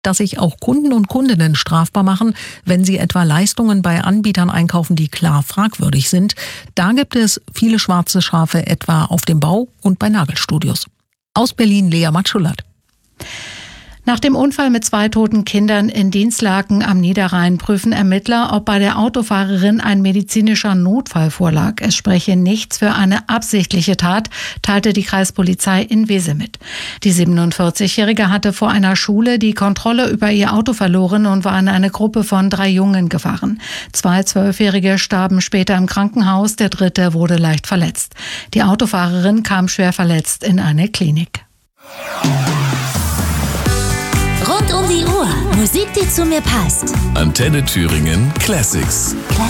dass sich auch Kunden und Kundinnen strafbar machen, wenn sie etwa Leistungen bei Anbietern einkaufen, die klar fragwürdig sind. Da gibt es viele schwarze Schafe, etwa auf dem Bau und bei Nagelstudios. Aus Berlin Lea Matschulat. Nach dem Unfall mit 2 toten Kindern in Dinslaken am Niederrhein prüfen Ermittler, ob bei der Autofahrerin ein medizinischer Notfall vorlag. Es spreche nichts für eine absichtliche Tat, teilte die Kreispolizei in Wesel mit. Die 47-Jährige hatte vor einer Schule die Kontrolle über ihr Auto verloren und war in eine Gruppe von 3 Jungen gefahren. 2 12-Jährige starben später im Krankenhaus, der 3. wurde leicht verletzt. Die Autofahrerin kam schwer verletzt in eine Klinik. Rund um die Uhr. Musik, die zu mir passt. Antenne Thüringen Classics.